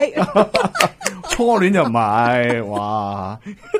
初戀就唔係，哇！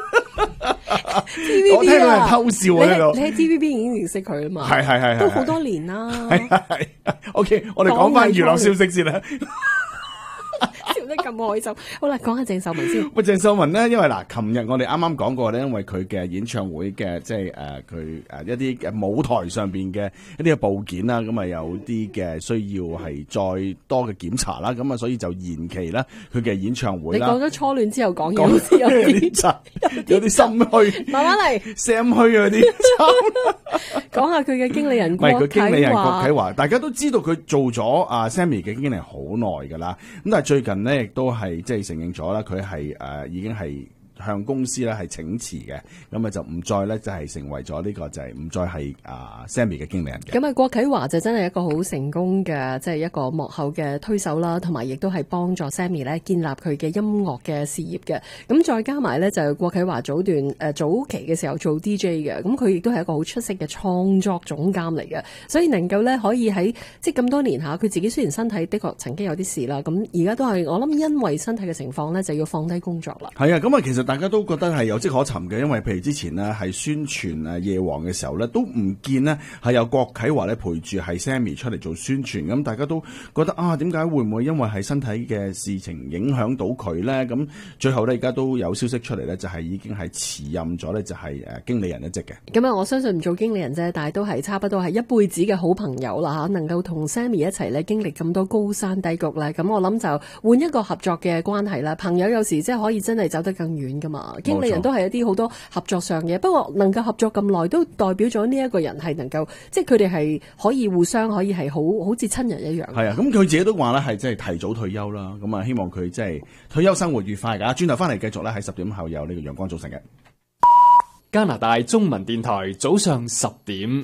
TVB 我聽到人偷笑啊！呢度你喺 TVB 已經認識佢啦嘛？ 係都好多年啦。 係 OK， 我哋講翻娛樂消息先啦。 笑得咁開心，好啦，講下鄭秀文先。 喂，鄭秀文咧，因為嗱，琴日我哋啱啱講過咧，因為佢嘅演唱會嘅即係佢一啲嘅舞台上邊嘅一啲嘅部件啦，咁啊有啲嘅需要係再多嘅檢查啦，咁啊所以就延期啦佢嘅演唱會啦。 你講咗初戀之後講嘢，好似有啲心虛， 慢慢嚟 ，Sam 虛嗰啲。 講下佢嘅經理人， 唔係佢經理人郭啟華，大家都知道佢做咗Sammy 嘅經理人好耐噶啦，咁但係最近咧亦都係即係承認咗啦，佢係已經係向公司咧係請辭嘅，咁啊就唔再咧就係成為咗呢個就係唔再係Sammy 嘅經理人嘅。 咁啊，郭啟華就真係一個好成功嘅即係一個幕後嘅推手啦，同埋亦都係幫助 Sammy 咧建立佢嘅音樂嘅事業嘅。咁再加埋咧就係郭啟華早期嘅時候做 DJ 嘅，咁佢亦都係一個好出色嘅創作總監嚟嘅，所以能夠咧可以喺即係咁多年下，佢自己雖然身體的確曾經有啲事啦，咁而家都係我諗因為身體嘅情況咧就要放低工作啦。 係啊，咁啊其實大家都覺得係有跡可尋嘅，因為譬如之前呢係宣傳夜王嘅時候呢，都唔見呢係有郭啟華咧陪住係 Sammy 出嚟做宣傳，咁大家都覺得點解會唔會因為係身體嘅事情影響到佢呢？咁最後呢，而家都有消息出嚟呢，就係已經係辭任咗呢，就係經理人一職嘅。 咁啊，我相信唔做經理人啫，但係都係差不多係一輩子嘅好朋友啦嚇，能夠同 Sammy 一齊咧經歷咁多高山低谷咧，咁我諗就換一個合作嘅關係啦。朋友有時即係可以真係走得更遠噶嘛。經理人都係一啲好多合作上嘅，不過能夠合作咁耐，都代表咗呢一個人係能夠，即係佢哋係可以互相可以係好似親人一樣。 係啊，咁佢自己都話咧係即係提早退休啦，咁啊希望佢即係退休生活愉快㗎。轉頭翻嚟繼續咧喺10點後有呢個陽光早晨嘅加拿大中文電台早上10點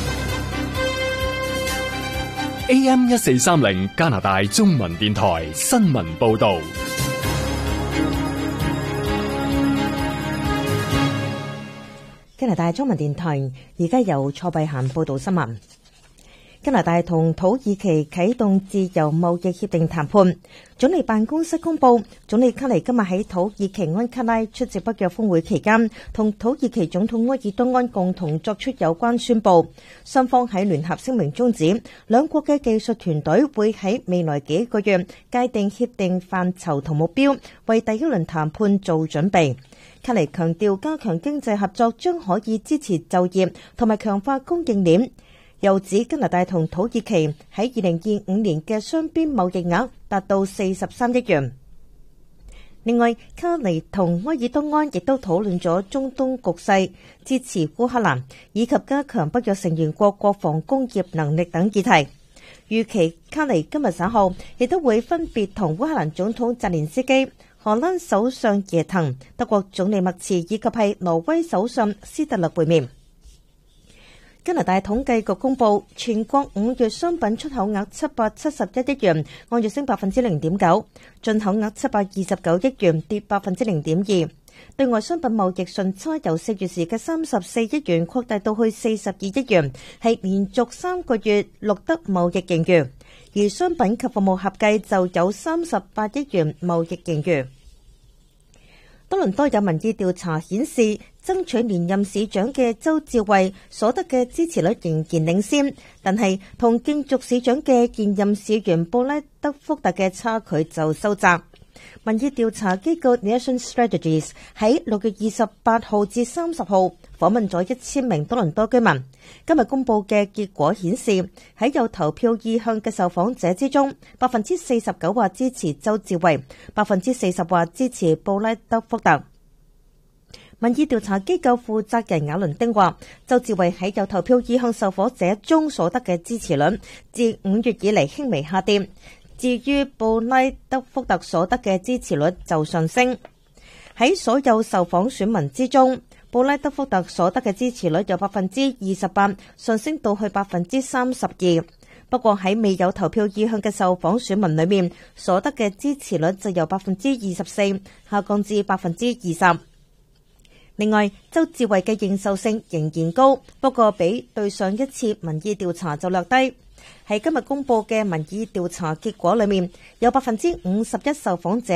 AM 1430加拿大中文電台新聞報道。 加拿大中文電台而家由蔡碧嫻報道新聞。加拿大同土耳其啟動自由貿易協定談判。總理辦公室公佈，總理卡尼今日喺土耳其安卡拉出席北約峰會期間，同土耳其總統埃爾多安共同作出有關宣佈。雙方喺聯合聲明中指，兩國嘅技術團隊會喺未來幾個月界定協定範疇同目標，為第一輪談判做準備。卡尼強調，加強經濟合作將可以支持就業同埋強化供應鏈。又指加拿大同土耳其喺2025年嘅雙邊貿易額達到43億元。另外，卡尼同埃爾多安亦都討論咗中東局勢、支持烏克蘭以及加強北約成員國國防工業能力等議題。預期卡尼今日稍後亦都會分別同烏克蘭總統澤連斯基、荷蘭首相耶騰、德國總理默茨以及係挪威首相斯特勒會面。加拿大統計局公佈，全國5月商品出口額771億元，按月升0.9%；進口額729億元，跌0.2%。對外商品貿易順差由4月時嘅34億元擴大到去42億元，係連續3個月錄得貿易盈餘。而商品及服務合計就有38億元貿易盈餘。多倫多有民意調查顯示，爭取連任市長嘅鄒至蕙所得嘅支持率仍然領先，但係同競逐市長嘅現任市員布拉德福特嘅差距就收窄。民意調查機構 Nation Strategies 喺6月28號至30號訪問咗1000名多倫多居民。今日公佈嘅結果顯示，喺有投票意向嘅受訪者之中，49%話支持鄒至蕙，40%話支持布拉德福特。民意調查機構負責人亞倫丁話，鄒至蕙喺有投票意向受訪者中所得嘅支持率，自5月以嚟輕微下跌。至於布拉德福特所得嘅支持率就上升。喺所有受訪選民之中，布拉德福特所得嘅支持率由28%上升到去32%。不過喺未有投票意向嘅受訪選民裏面，所得嘅支持率就由24%下降至20%。另外，鄒至蕙嘅認受性仍然高，不過比對上一次民意調查就略低。 喺今日公佈嘅民意調查結果裏面，有51%受訪者